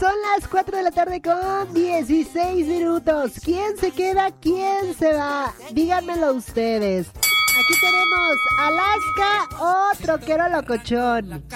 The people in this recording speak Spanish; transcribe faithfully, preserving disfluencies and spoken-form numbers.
Son las cuatro de la tarde con dieciséis minutos. ¿Quién se queda? ¿Quién se va? Díganmelo ustedes. Aquí tenemos Alaska o Troquero Locochón.